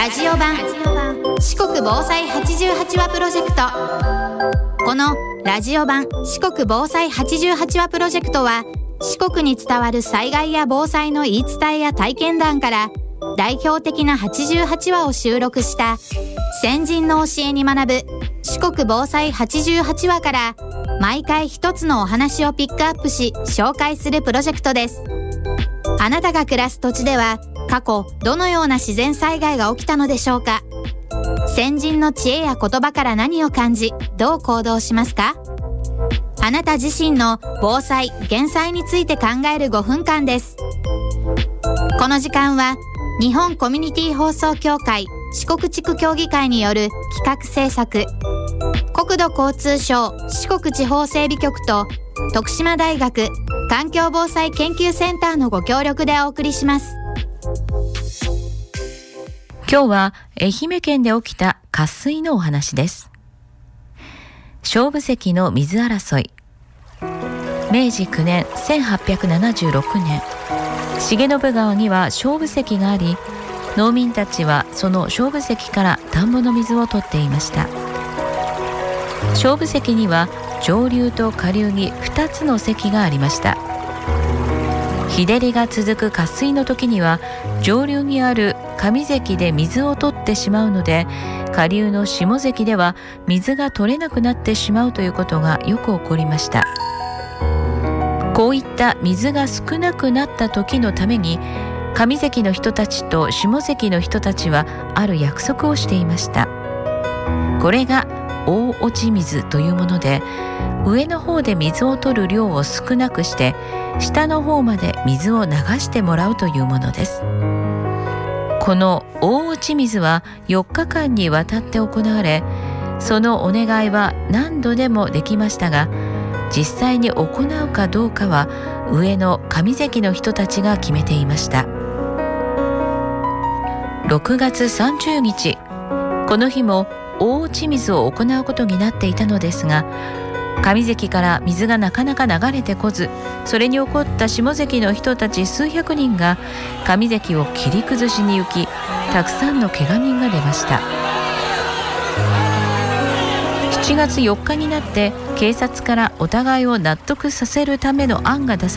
ラジオ版四国防災88話プロジェクト。このラジオ版四国防災88話プロジェクトは、四国に伝わる災害や防災の言い伝えや体験談から代表的な88話を収録した先人の教えに学ぶ四国防災88話から、毎回一つのお話をピックアップし紹介するプロジェクトです。あなたが暮らす土地では過去どのような自然災害が起きたのでしょうか。先人の知恵や言葉から何を感じ、どう行動しますか。あなた自身の防災・減災について考える5分間です。この時間は日本コミュニティ放送協会四国地区協議会による企画制作、国土交通省四国地方整備局と徳島大学環境防災研究センターのご協力でお送りします。 今日は愛媛県で起きた渇水のお話です。菖蒲関の水争い。明治9年1876年、重信川には菖蒲関があり、農民たちはその菖蒲関から田んぼの水を取っていました。菖蒲関には上流と下流に2つの関がありました。日照りが続く渇水の時には上流にある上関で水を取ってしまうので、下流の下関では水が取れなくなってしまうということがよく起こりました。こういった水が少なくなった時のために、上関の人たちと下関の人たちはある約束をしていました。これが大落ち水というもので、上の方で水を取る量を少なくして下の方まで水を流してもらうというものです。この大落ち水は4日間にわたって行われ、そのお願いは何度でもできましたが、実際に行うかどうかは上の上関の人たちが決めていました。6月30日、この日も大落ち水を行うことになっていたのですが、上関から水がなかなか流れてこず、それに怒った下関の人たち数百人が上関を切り崩しに行き、たくさんの怪我人が出ました。7月4日になって警察からお互いを納得させるための案が出され